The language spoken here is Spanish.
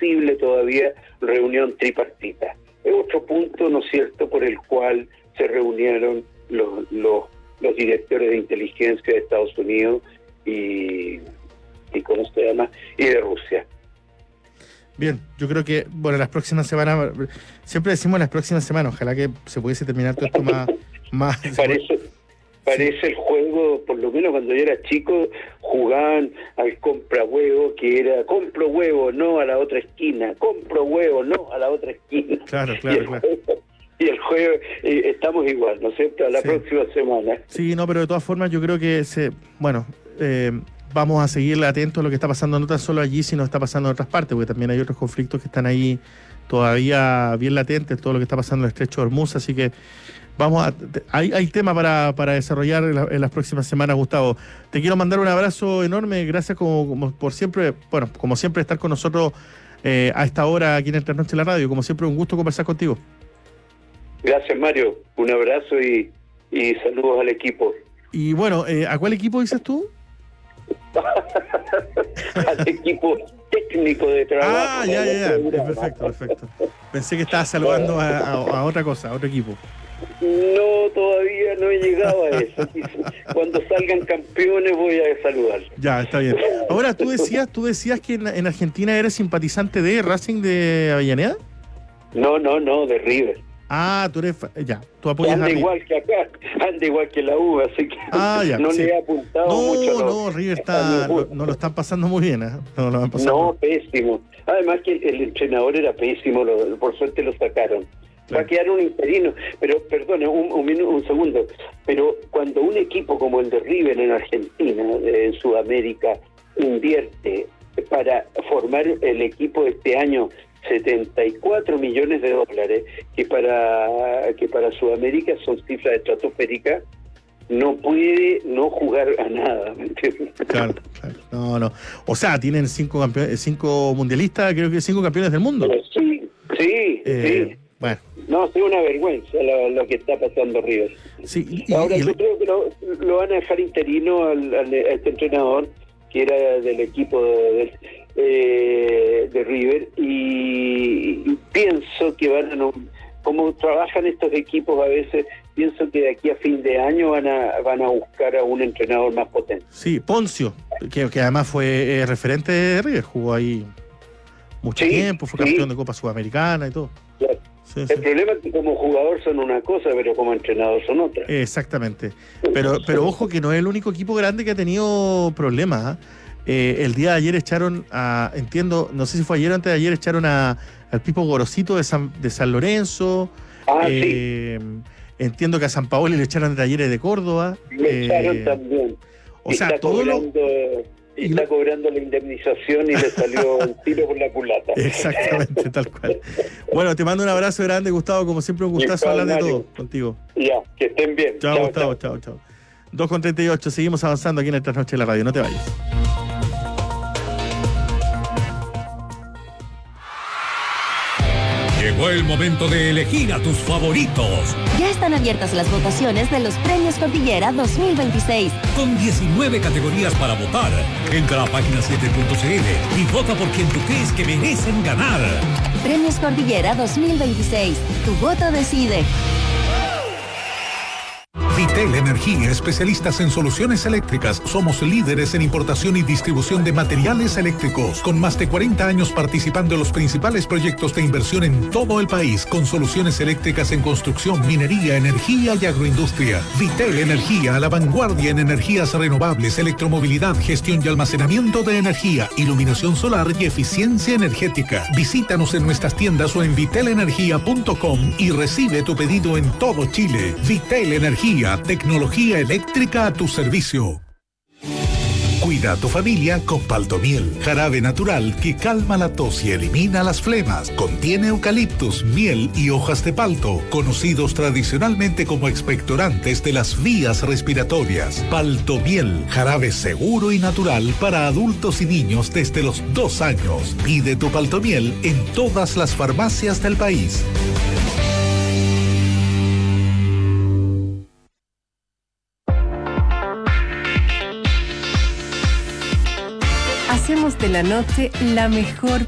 posible todavía reunión tripartita. Es otro punto, ¿no es cierto?, por el cual se reunieron los directores de inteligencia de Estados Unidos y ¿cómo se llama?, y de Rusia. Bien, yo creo que, bueno, las próximas semanas, siempre decimos las próximas semanas, ojalá que se pudiese terminar todo esto más Parece el juego, por lo menos cuando yo era chico, jugaban al compra huevo, que era compro huevo, no a la otra esquina, compro huevo, no a la otra esquina. Claro. Y el juego, estamos igual, ¿no es cierto?, a la próxima semana. Sí, no, pero de todas formas yo creo que vamos a seguir atentos a lo que está pasando no tan solo allí, sino está pasando en otras partes, porque también hay otros conflictos que están ahí todavía bien latentes, todo lo que está pasando en el Estrecho de Hormuz, así que hay tema para desarrollar en las próximas semanas, Gustavo. Te quiero mandar un abrazo enorme, gracias como por siempre, como siempre estar con nosotros a esta hora aquí en el Trasnoche de la Radio, como siempre un gusto conversar contigo. Gracias, Mario, un abrazo y saludos al equipo. Y bueno, ¿a cuál equipo dices tú? Al equipo técnico de trabajo. Ya, perfecto. Pensé que estabas saludando a otra cosa, a otro equipo. No, todavía no he llegado a eso. Cuando salgan campeones voy a saludar. Ya, está bien. Ahora, tú decías que en Argentina eres simpatizante de Racing de Avellaneda. No, de River. Tú apoyas anda a River. Igual que acá, anda igual que la U, así que no le he apuntado mucho. No, River no lo están pasando muy bien, ¿eh? No, pésimo. Además que el entrenador era pésimo, por suerte lo sacaron. Va a quedar un interino, pero perdona, un segundo, pero cuando un equipo como el de River en Argentina, en Sudamérica, invierte para formar el equipo de este año $74 millones, que para Sudamérica son cifras estratosféricas, no puede no jugar a nada, ¿me entiendes? Claro. No. O sea, tienen 5 mundialistas, creo que 5 campeones del mundo. Sí. Bueno. No, es una vergüenza lo que está pasando River. Sí, ahora yo creo que lo van a dejar interino a este entrenador que era del equipo de River, y pienso que como trabajan estos equipos a veces, pienso que de aquí a fin de año van a buscar a un entrenador más potente. Sí, Poncio, que además fue referente de River, jugó ahí mucho tiempo, fue campeón de Copa Sudamericana y todo. Claro. Sí. El problema es que como jugador son una cosa, pero como entrenador son otra. Exactamente. Pero ojo que no es el único equipo grande que ha tenido problemas. El día de ayer echaron no sé si fue ayer o antes de ayer, echaron al Pipo Gorosito de San Lorenzo. Sí. Entiendo que a San Paoli le echaron de Talleres de Córdoba. Le echaron también. O sea, está cobrando la indemnización y le salió un tiro por la culata. Exactamente, tal cual. Bueno, te mando un abrazo grande, Gustavo. Como siempre, un gustazo hablar de todo contigo. Ya, que estén bien. Chao, Gustavo. Chao. 2:38, seguimos avanzando aquí en el Trasnoche de la Radio. No te vayas. Llegó el momento de elegir a tus favoritos. Ya están abiertas las votaciones de los Premios Cordillera 2026. Con 19 categorías para votar. Entra a página7.cl y vota por quien tú crees que merecen ganar. Premios Cordillera 2026. Tu voto decide. Vitel Energía, especialistas en soluciones eléctricas. Somos líderes en importación y distribución de materiales eléctricos, con más de 40 años participando en los principales proyectos de inversión en todo el país, con soluciones eléctricas en construcción, minería, energía y agroindustria. Vitel Energía, a la vanguardia en energías renovables, electromovilidad, gestión y almacenamiento de energía, iluminación solar y eficiencia energética. Visítanos en nuestras tiendas o en vitelenergia.com y recibe tu pedido en todo Chile. Vitel Energía, tecnología eléctrica a tu servicio. Cuida a tu familia con Paltomiel, jarabe natural que calma la tos y elimina las flemas. Contiene eucaliptus, miel y hojas de palto, conocidos tradicionalmente como expectorantes de las vías respiratorias. Paltomiel, jarabe seguro y natural para adultos y niños desde los 2 años. Pide tu Paltomiel en todas las farmacias del país. Hacemos de la noche la mejor